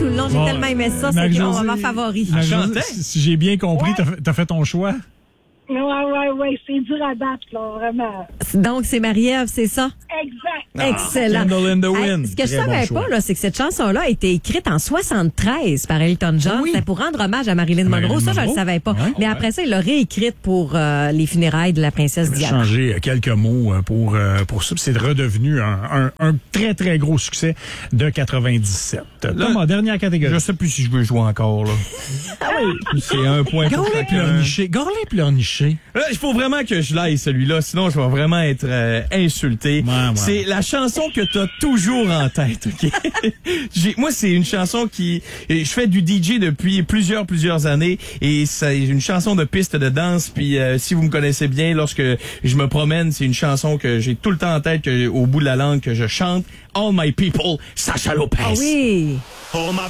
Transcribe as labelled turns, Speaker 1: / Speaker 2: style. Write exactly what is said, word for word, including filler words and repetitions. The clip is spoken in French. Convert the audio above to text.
Speaker 1: tout le long. J'ai
Speaker 2: Bon,
Speaker 1: tellement aimé ça. C'est
Speaker 2: Marie-Josée-
Speaker 1: mon moment favori.
Speaker 2: Marie-Josée,
Speaker 3: chantait?
Speaker 2: si j'ai bien compris,
Speaker 4: Ouais.
Speaker 2: t'as fait- t'as fait ton choix.
Speaker 4: Ouais, ouais, ouais, c'est dur à battre, là, vraiment.
Speaker 1: Donc, c'est Marie-Ève, c'est ça?
Speaker 4: Exact.
Speaker 1: Excellent.
Speaker 3: Candle in the
Speaker 1: Hey,
Speaker 3: Wind.
Speaker 1: ce que je
Speaker 2: Très bon
Speaker 1: savais
Speaker 2: choix.
Speaker 1: pas, là, c'est que cette chanson-là a été écrite en soixante-treize par Elton John.
Speaker 3: Oui.
Speaker 1: C'était pour rendre hommage à Marilyn Monroe.
Speaker 2: Marilyn
Speaker 1: Ça, je le
Speaker 2: Monroe.
Speaker 1: savais pas.
Speaker 2: Ouais.
Speaker 1: Mais après ça, il l'a réécrite pour euh, les funérailles de la princesse
Speaker 2: J'ai
Speaker 1: Diana.
Speaker 2: changé quelques mots euh, pour, euh, pour ça. puis C'est redevenu un, un, un très, très gros succès de quatre-vingt-dix-sept. Thomas, dernière catégorie.
Speaker 3: Je sais plus si je veux jouer encore, là. C'est un point pour
Speaker 2: Gorlin
Speaker 3: chacun.
Speaker 2: pleurniché. Gorlin pleurniché.
Speaker 3: Là, il faut vraiment que je l'aille, celui-là, sinon je vais vraiment être euh, insulté.
Speaker 2: Ouais, ouais.
Speaker 3: C'est la chanson que t'as toujours en tête, OK? J'ai- moi, c'est une chanson qui... Je fais du D J depuis plusieurs, plusieurs années et c'est une chanson de piste de danse. Puis euh, si vous me connaissez bien, lorsque je me promène, c'est une chanson que j'ai tout le temps en tête, que, au bout de la langue, que je chante. All My People, Sacha Lopez.
Speaker 1: Ah oui.
Speaker 5: All my